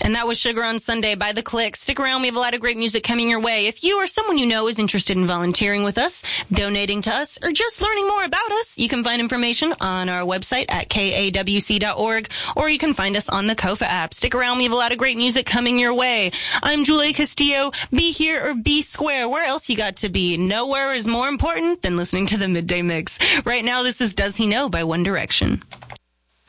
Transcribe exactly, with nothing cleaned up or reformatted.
And that was Sugar on Sunday by The Click. Stick around. We have a lot of great music coming your way. If you or someone you know is interested in volunteering with us, donating to us, or just learning more about us, you can find information on our website at K A W C dot org, or you can find us on the Kofa app. Stick around. We have a lot of great music coming your way. I'm Julia Castillo. Be here or be square. Where else you got to be? Nowhere is more important than listening to the Midday Mix. Right now, this is Does He Know by One Direction.